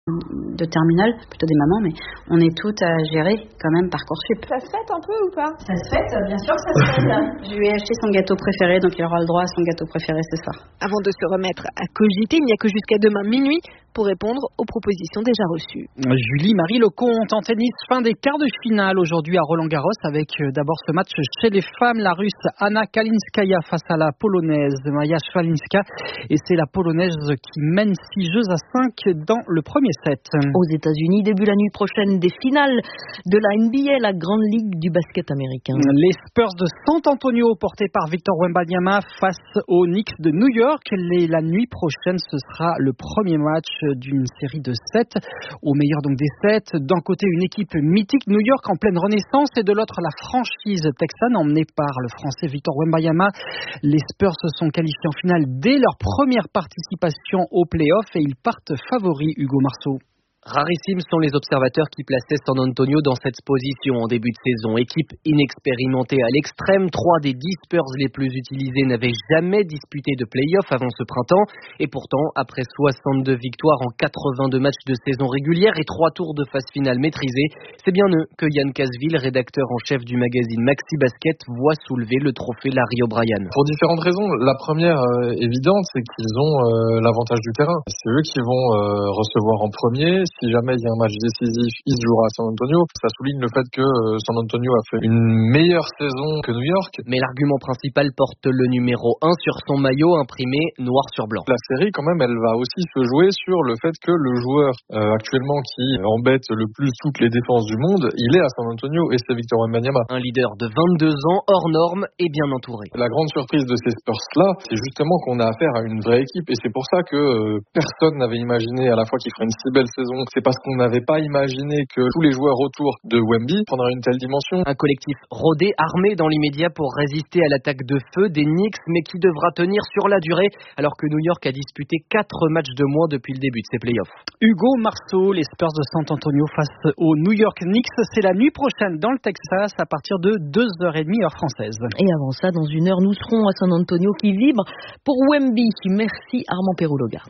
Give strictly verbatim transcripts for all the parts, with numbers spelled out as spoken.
de terminale, plutôt des mamans, mais on est toutes à gérer quand même Parcoursup. Ça se fête un peu ou pas? Ça se fête, bien sûr que ça se fête. Je lui ai acheté son gâteau préféré, donc il aura le droit à son gâteau préféré ce soir. Avant de se remettre à cogiter, il n'y a que jusqu'à demain minuit pour répondre aux propositions déjà reçues. Julie Marie Lecomte en tennis, fin des quarts de finale aujourd'hui à Roland-Garros avec d'abord ce match chez les femmes, la Russe Anna Kalinskaya face à la Polonaise Maja Swalinska, et c'est la Polonaise qui mène six jeux à cinq dans le premier set. Aux États-Unis, début la nuit prochaine des finales de la N B A, la grande ligue du basket américain. Les Spurs de San Antonio portés par Victor Wembanyama face aux Knicks de New York. Les, la nuit prochaine, ce sera le premier match d'une série de sept, au meilleur donc des sept. D'un côté, une équipe mythique, New York en pleine renaissance, et de l'autre, la franchise texane emmenée par le Français Victor Wembanyama. Les Spurs se sont qualifiés en finale dès leur première participation au play-off et ils partent favoris, Hugo Marceau. Rarissimes sont les observateurs qui plaçaient San Antonio dans cette position en début de saison. Équipe inexpérimentée à l'extrême, trois des dix Spurs les plus utilisés n'avaient jamais disputé de play-off avant ce printemps. Et pourtant, après soixante-deux victoires en quatre-vingt-deux matchs de saison régulière et trois tours de phase finale maîtrisés, c'est bien eux que Yann Casville, rédacteur en chef du magazine Maxi Basket, voit soulever le trophée Larry O'Brien. Pour différentes raisons. La première euh, évidente, c'est qu'ils ont euh, l'avantage du terrain. C'est eux qui vont euh, recevoir en premier. Si jamais il y a un match décisif, il se jouera à San Antonio. Ça souligne le fait que San Antonio a fait une meilleure saison que New York. Mais l'argument principal porte le numéro un sur son maillot imprimé noir sur blanc. La série, quand même, elle va aussi se jouer sur le fait que le joueur euh, actuellement qui embête le plus toutes les défenses du monde, il est à San Antonio et c'est Victor Wembanyama. Un leader de vingt-deux ans, hors norme et bien entouré. La grande surprise de ces Spurs-là, c'est justement qu'on a affaire à une vraie équipe et c'est pour ça que euh, personne n'avait imaginé à la fois qu'il ferait une si belle saison. C'est parce qu'on n'avait pas imaginé que tous les joueurs autour de Wemby prendraient une telle dimension. Un collectif rodé, armé dans l'immédiat pour résister à l'attaque de feu des Knicks, mais qui devra tenir sur la durée, alors que New York a disputé quatre matchs de moins depuis le début de ses playoffs. Hugo Marceau, les Spurs de San Antonio face aux New York Knicks, c'est la nuit prochaine dans le Texas à partir de deux heures trente heure française. Et avant ça, dans une heure, nous serons à San Antonio qui vibre pour Wemby. Merci Armand Perrouloga.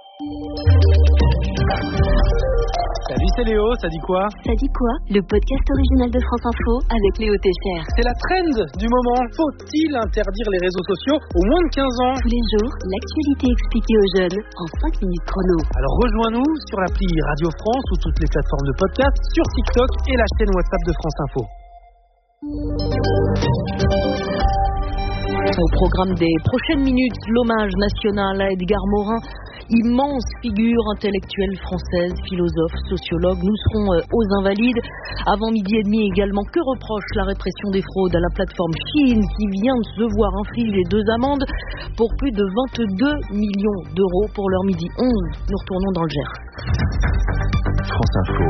Salut, c'est Léo, ça dit quoi? Ça dit quoi? Le podcast original de France Info avec Léo Técher. C'est la trend du moment. Faut-il interdire les réseaux sociaux aux moins de quinze ans? Tous les jours, l'actualité expliquée aux jeunes en cinq minutes chrono. Alors rejoins-nous sur l'appli Radio France ou toutes les plateformes de podcast, sur TikTok et la chaîne WhatsApp de France Info. Au programme des prochaines minutes, l'hommage national à Edgar Morin, immense figure intellectuelle française, philosophe, sociologue. Nous serons aux Invalides. Avant midi et demi également, que reproche la répression des fraudes à la plateforme Shein qui vient de se voir infliger deux amendes pour plus de vingt-deux millions d'euros pour l'heure midi onze. Nous retournons dans le Gers. France Info,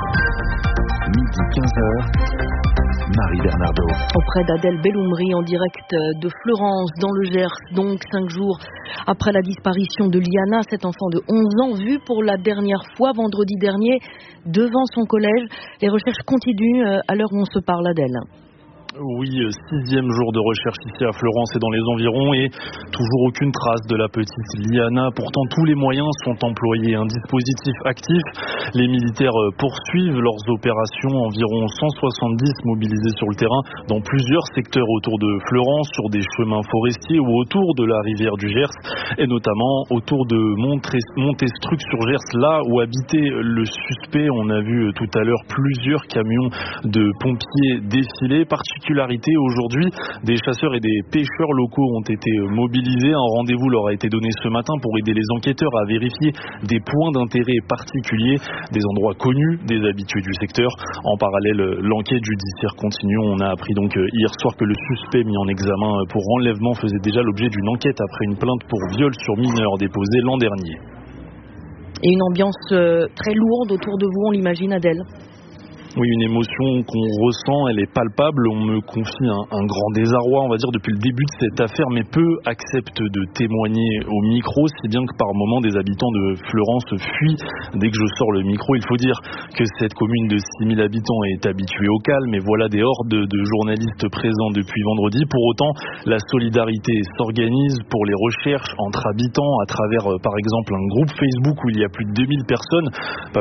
midi quinze heures. Marie Bernardo. Auprès d'Adèle Belloumri en direct de Fleurance dans le Gers, donc cinq jours après la disparition de Liana, cet enfant de onze ans vu pour la dernière fois vendredi dernier devant son collège. Les recherches continuent à l'heure où on se parle, Adèle. Oui, sixième jour de recherche ici à Fleurance et dans les environs et toujours aucune trace de la petite Liana. Pourtant, tous les moyens sont employés. Un dispositif actif. Les militaires poursuivent leurs opérations. Environ cent soixante-dix mobilisés sur le terrain dans plusieurs secteurs autour de Fleurance, sur des chemins forestiers ou autour de la rivière du Gers et notamment autour de Montestruc-sur-Gers, là où habitait le suspect. On a vu tout à l'heure plusieurs camions de pompiers défiler. Particulièrement aujourd'hui, des chasseurs et des pêcheurs locaux ont été mobilisés. Un rendez-vous leur a été donné ce matin pour aider les enquêteurs à vérifier des points d'intérêt particuliers, des endroits connus des habitués du secteur. En parallèle, l'enquête judiciaire continue. On a appris donc hier soir que le suspect mis en examen pour enlèvement faisait déjà l'objet d'une enquête après une plainte pour viol sur mineur déposée l'an dernier. Et une ambiance très lourde autour de vous, on l'imagine, Adèle? Oui, une émotion qu'on ressent, elle est palpable. On me confie un, un grand désarroi, on va dire, depuis le début de cette affaire, mais peu acceptent de témoigner au micro, si bien que par moment des habitants de Fleurance fuient dès que je sors le micro. Il faut dire que cette commune de six mille habitants est habituée au calme, et voilà des hordes de journalistes présents depuis vendredi. Pour autant, la solidarité s'organise pour les recherches entre habitants à travers, par exemple, un groupe Facebook où il y a plus de deux mille personnes, pas